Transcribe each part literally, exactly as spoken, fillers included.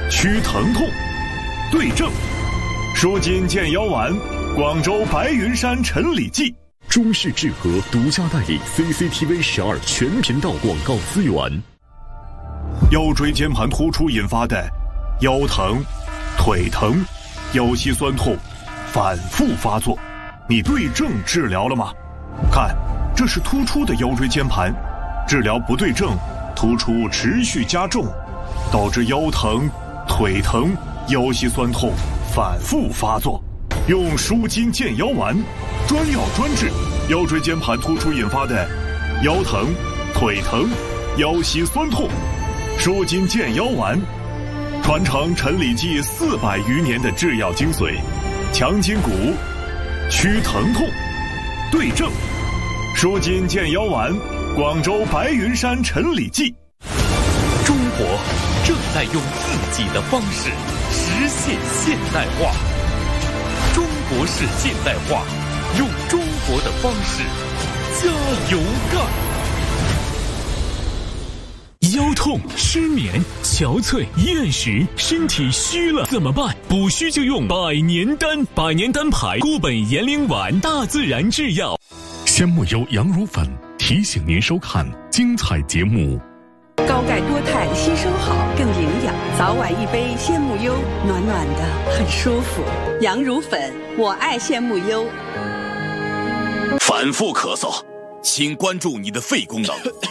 驱疼痛，对症，舒筋健腰丸，广州白云山陈李济。 中式治和独家代理 C C T V 十二全频道广告资源。 腰椎间盘突出引发的腰疼、腿疼、腰膝酸痛反复发作，你对症治疗了吗？看，这是突出的腰椎间盘，治疗不对症，突出持续加重，导致腰疼、腿疼、腰膝酸痛反复发作。用舒筋健腰丸，专药专治腰椎间盘突出引发的腰疼、腿疼、腰膝酸痛。舒筋健腰丸，传承陈李济四百余年的制药精髓，强筋骨，驱疼痛，对症。舒筋健腰丸，广州白云山陈李济。 中国正在用自己的方式实现现代化。中国式现代化，用中国的方式加油干。 腰痛、失眠、憔悴、厌食，身体虚了怎么办？补虚就用百年丹，百年丹牌固本延龄丸，大自然制药。鲜木优羊乳粉提醒您收看精彩节目。 高钙多肽吸收好，更营养。早晚一杯鲜木优，暖暖的，很舒服。羊乳粉，我爱鲜木优。 反复咳嗽，请关注你的肺功能。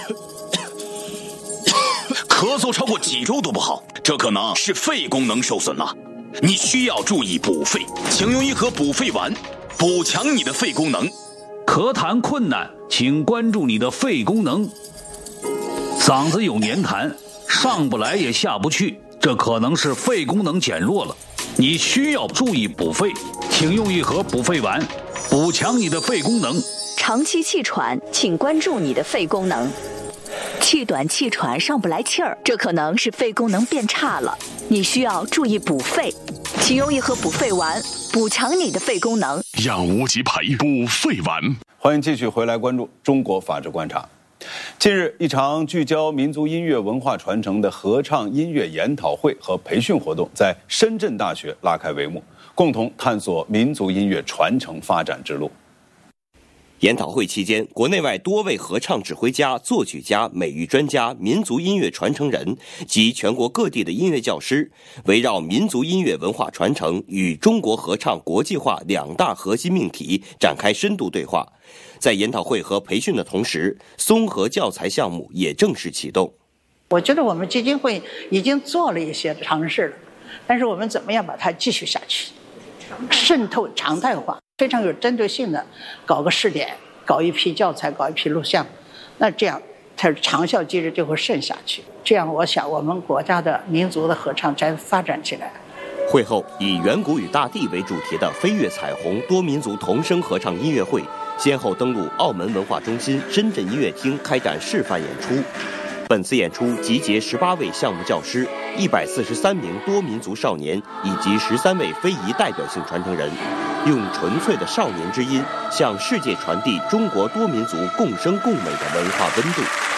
咳嗽超过几周都不好，这可能是肺功能受损了。你需要注意补肺，请用一盒补肺丸，补强你的肺功能。 咳痰困难，请关注你的肺功能。嗓子有黏痰，上不来也下不去，这可能是肺功能减弱了。你需要注意补肺，请用一盒补肺丸，补强你的肺功能。 长期气喘，请关注你的肺功能。气短气喘上不来气儿，这可能是肺功能变差了，你需要注意补肺，请用一盒补肺丸，补强你的肺功能。 养无极牌补肺丸。 欢迎继续回来关注中国法治观察。近日，一场聚焦民族音乐文化传承的合唱音乐研讨会和培训活动在深圳大学拉开帷幕，共同探索民族音乐传承发展之路。 研讨会期间，国内外多位合唱指挥家、作曲家、美育专家、民族音乐传承人及全国各地的音乐教师，围绕民族音乐文化传承与中国合唱国际化两大核心命题展开深度对话。在研讨会和培训的同时，综合教材项目也正式启动。 我觉得我们基金会已经做了一些尝试了，但是我们怎么样把它继续下去，渗透常态化，非常有针对性的搞个试点，搞一批教材，搞一批录像，那这样它长效机制就会渗下去。这样我想我们国家的民族的合唱才发展起来。 会后，以远古与大地为主题的飞跃彩虹多民族童声合唱音乐会先后登陆澳门文化中心、深圳音乐厅开展示范演出。本次演出集结十八位项目教师、一百四十三名多民族少年以及十三位非遗代表性传承人，用纯粹的少年之音向世界传递中国多民族共生共美的文化温度。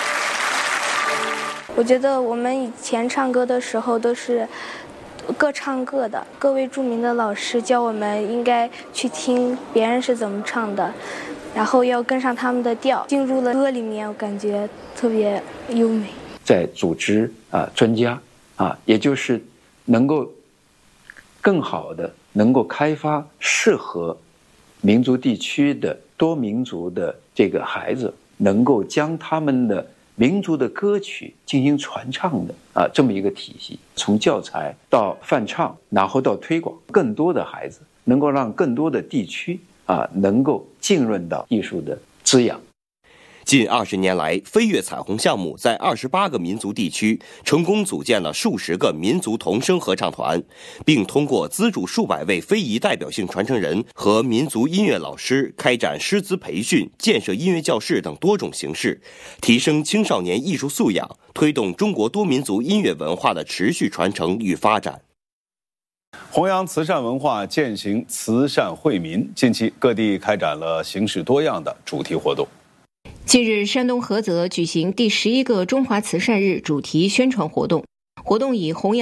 我觉得我们以前唱歌的时候都是各唱各的，各位著名的老师教我们应该去听别人是怎么唱的，然后要跟上他们的调，进入了歌里面，我感觉特别优美。 在组织啊专家啊，也就是能够更好的能够开发适合民族地区的多民族的这个孩子，能够将他们的民族的歌曲进行传唱的啊这么一个体系，从教材到泛唱，然后到推广，更多的孩子能够让更多的地区啊能够浸润到艺术的滋养。 近二十年来，飞跃彩虹项目在二十八个民族地区成功组建了数十个民族童声合唱团，并通过资助数百位非遗代表性传承人和民族音乐老师开展师资培训、建设音乐教室等多种形式，提升青少年艺术素养，推动中国多民族音乐文化的持续传承与发展。 弘扬慈善文化，践行慈善惠民，近期各地开展了形式多样的主题活动。 近日，山东菏泽举行第十一个中华慈善日主题宣传活动，活动以弘扬